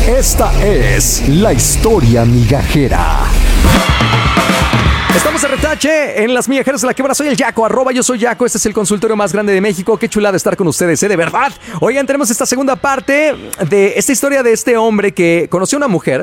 Esta es la historia migajera. Estamos de retache en las migajeras de la quebrada. Soy el Yaco, @yo soy Yaco. Este es el consultorio más grande de México. Qué chulada estar con ustedes, de verdad. Oigan, tenemos esta segunda parte de esta historia de este hombre que conoció a una mujer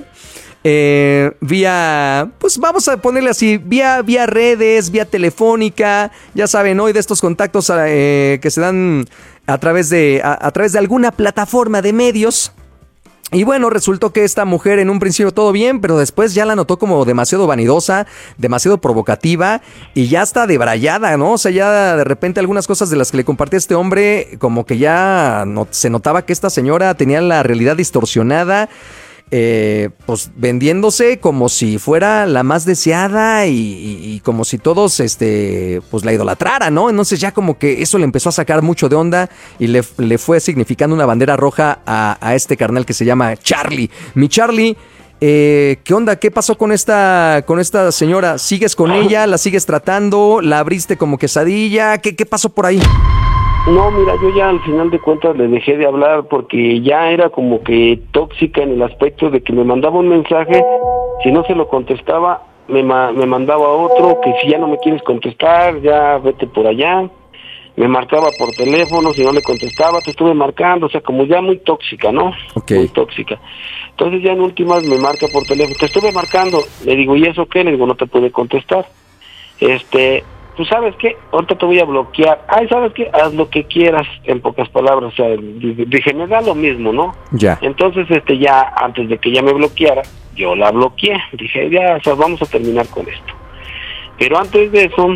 vía, pues vamos a ponerle así, vía redes, vía telefónica. Ya saben, hoy de estos contactos que se dan a través de alguna plataforma de medios. Y bueno, resultó que esta mujer en un principio todo bien, pero después ya la notó como demasiado vanidosa, demasiado provocativa y ya está debrayada, ¿no? O sea, ya de repente algunas cosas de las que le compartía este hombre, como que ya se notaba que esta señora tenía la realidad distorsionada, pues vendiéndose como si fuera la más deseada y como si todos pues la idolatraran, ¿no? Entonces ya como que eso le empezó a sacar mucho de onda y le fue significando una bandera roja a este carnal que se llama Charlie. Mi Charlie, ¿qué onda? ¿Qué pasó con esta señora? ¿Sigues con ella? ¿La sigues tratando? ¿La abriste como quesadilla? ¿Qué pasó por ahí? No, mira, yo ya al final de cuentas le dejé de hablar porque ya era como que tóxica en el aspecto de que me mandaba un mensaje, si no se lo contestaba, me mandaba otro, que si ya no me quieres contestar, ya vete por allá. Me marcaba por teléfono, si no le contestaba, te estuve marcando, o sea, como ya muy tóxica, ¿no? Okay. Muy tóxica. Entonces ya en últimas me marca por teléfono, te estuve marcando, le digo, ¿y eso qué? Le digo, no te pude contestar. Pues ¿sabes qué? Ahorita te voy a bloquear. Ay, ¿sabes qué? Haz lo que quieras, en pocas palabras. O sea, dije, me da lo mismo, ¿no? Ya. Entonces, ya, antes de que ella me bloqueara, yo la bloqueé. Dije, ya, o sea, vamos a terminar con esto. Pero antes de eso,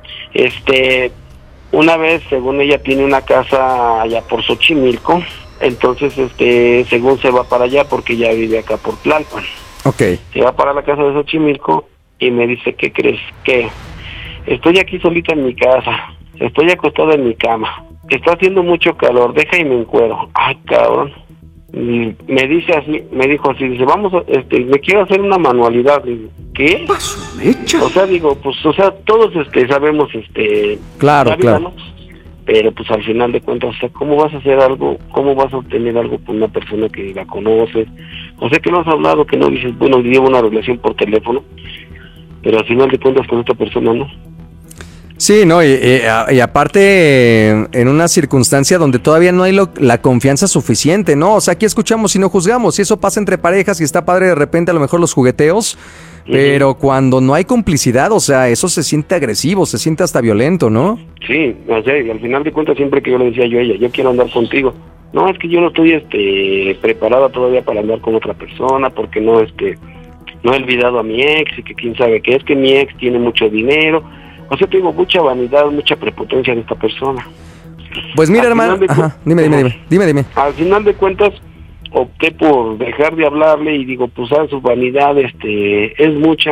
una vez, según ella tiene una casa allá por Xochimilco, entonces, según se va para allá porque ella vive acá por Tlalpan. Okay. Se va para la casa de Xochimilco y me dice, ¿qué crees? ¿Qué? Estoy aquí solita en mi casa, estoy acostada en mi cama, está haciendo mucho calor, deja y me encuero. Ay, cabrón. Y me dijo así, dice, vamos, me quiero hacer una manualidad. Digo, ¿qué? O sea, digo, pues, o sea, todos sabemos, claro, la vida, claro. ¿no? Pero pues al final de cuentas, o sea, ¿cómo vas a hacer algo? ¿Cómo vas a obtener algo con una persona que la conoces? O sea, que no has hablado, que no dices, bueno, llevo una relación por teléfono, pero al final de cuentas con esta persona, ¿no? Sí, no, y aparte en una circunstancia donde todavía no hay la confianza suficiente, ¿no? O sea, aquí escuchamos y no juzgamos, y eso pasa entre parejas y está padre de repente a lo mejor los jugueteos, pero cuando no hay complicidad, o sea, eso se siente agresivo, se siente hasta violento, ¿no? Sí, o sea, y al final de cuentas siempre que yo le decía yo a ella, yo quiero andar contigo. No, es que yo no estoy preparada todavía para andar con otra persona, porque no he olvidado a mi ex y que quién sabe qué, es que mi ex tiene mucho dinero. O sea, tengo mucha vanidad, mucha prepotencia de esta persona. Pues mira, hermano, dime. Al final de cuentas, opté por dejar de hablarle y digo, pues su vanidad es mucha,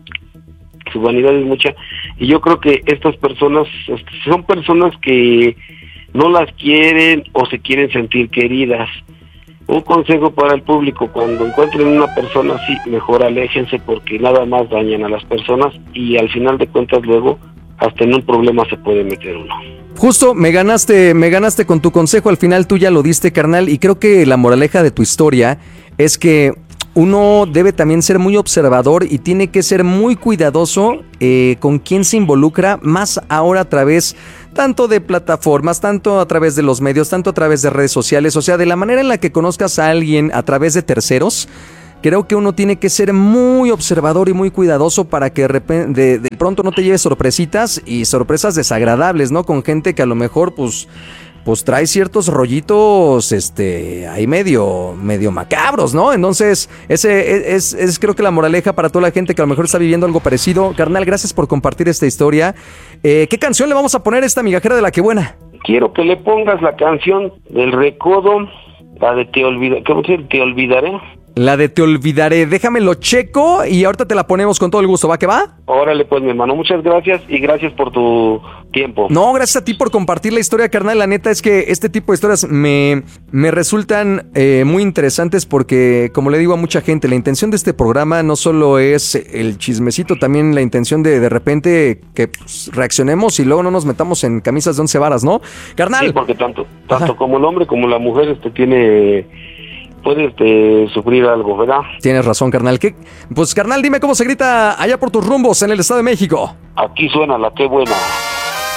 y yo creo que estas personas son personas que no las quieren o se quieren sentir queridas. Un consejo para el público: cuando encuentren una persona así, mejor aléjense, porque nada más dañan a las personas y al final de cuentas luego hasta en un problema se puede meter uno. Justo, me ganaste con tu consejo, al final tú ya lo diste, carnal, y creo que la moraleja de tu historia es que uno debe también ser muy observador y tiene que ser muy cuidadoso con quién se involucra, más ahora a través tanto de plataformas, tanto a través de los medios, tanto a través de redes sociales, o sea, de la manera en la que conozcas a alguien a través de terceros. Creo que uno tiene que ser muy observador y muy cuidadoso para que de pronto no te lleves sorpresitas y sorpresas desagradables, ¿no? Con gente que a lo mejor pues trae ciertos rollitos ahí medio macabros, ¿no? Entonces, ese es creo que la moraleja para toda la gente que a lo mejor está viviendo algo parecido. Carnal, gracias por compartir esta historia. ¿Qué canción le vamos a poner a esta migajera de la que buena? Quiero que le pongas la canción del Recodo, la de Te olvidaré. La de Te olvidaré, déjame lo checo y ahorita te la ponemos con todo el gusto, ¿va que va? Órale pues, mi hermano, muchas gracias y gracias por tu tiempo. No, gracias a ti por compartir la historia, carnal. La neta es que este tipo de historias me resultan muy interesantes porque, como le digo a mucha gente, la intención de este programa no solo es el chismecito, también la intención de repente que pues, reaccionemos y luego no nos metamos en camisas de 11 varas, ¿no? Carnal. Sí, porque tanto como el hombre como la mujer tiene puede sufrir algo, ¿verdad? Tienes razón, carnal. Pues, carnal, dime cómo se grita allá por tus rumbos en el Estado de México. Aquí suena la qué buena.